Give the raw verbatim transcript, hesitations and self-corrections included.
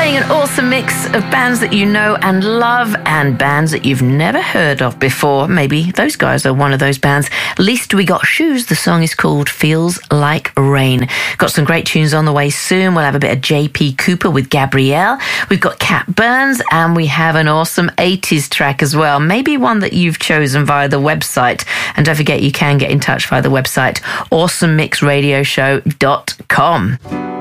Playing an awesome mix of bands that you know and love and bands that you've never heard of before. Maybe those guys are one of those bands. Least We Got Shoes. The song is called Feels Like Rain. Got some great tunes on the way soon. We'll have a bit of J P Cooper with Gabrielle. We've got Cat Burns, and we have an awesome eighties track as well. Maybe one that you've chosen via the website. And don't forget, you can get in touch via the website, awesome mix radio show dot com.